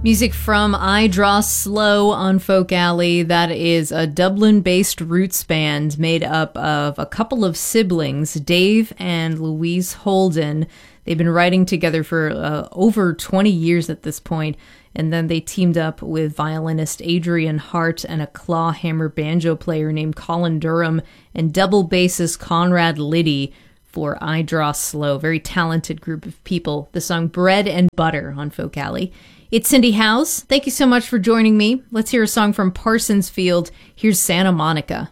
Music from I Draw Slow on Folk Alley. That is a Dublin-based roots band made up of a couple of siblings, Dave and Louise Holden. They've been writing together for over 20 years at this point, and then they teamed up with violinist Adrian Hart and a clawhammer banjo player named Colin Durham and double bassist Conrad Liddy for I Draw Slow. Very talented group of people. The song Bread and Butter on Folk Alley. It's Cindy Howes. Thank you so much for joining me. Let's hear a song from Parsons Field. Here's Santa Monica.